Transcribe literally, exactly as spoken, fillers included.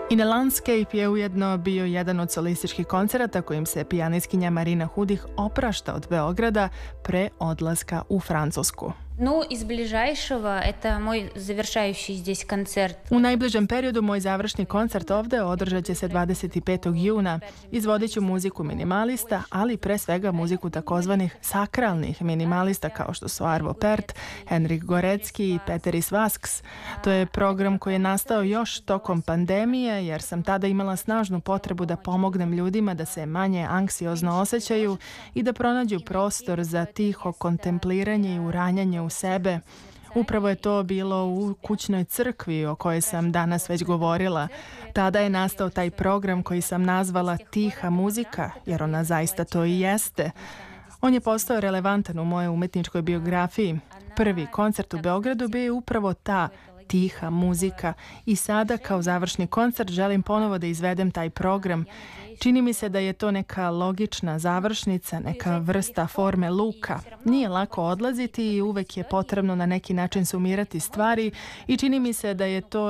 In a Landscape je ujedno bio jedan od solističkih koncerata kojim se pijanistkinja Marina Hudih oprašta od Beograda pre odlaska u Francusku. Ну, из ближайшего это мой завершающий здесь концерт. U najbližem periodu moj završni koncert ovde održat će se dvadeset petog juna. Izvodit ću muziku minimalista, ali pre svega muziku takozvanih sakralnih minimalista kao što su Arvo Pärt, Henrik Gorecki i Peteris Vasks. To je program koji je nastao još tokom pandemije jer sam tada imala snažnu potrebu da pomognem ljudima da se manje anksiozno osjećaju i da pronađu prostor za tiho kontempliranje i uranjanje u sebe. Upravo je to bilo u kućnoj crkvi o kojoj sam danas već govorila. Tada je nastao taj program koji sam nazvala Tiha muzika, jer ona zaista to i jeste. On je postao relevantan u mojoj umetničkoj biografiji. Prvi koncert u Beogradu bio je upravo ta tiha muzika i sada kao završni koncert želim ponovo da izvedem taj program. Čini mi se da je to neka logična završnica, neka vrsta forme luka. Nije lako odlaziti i uvek je potrebno na neki način sumirati stvari i čini mi se da je to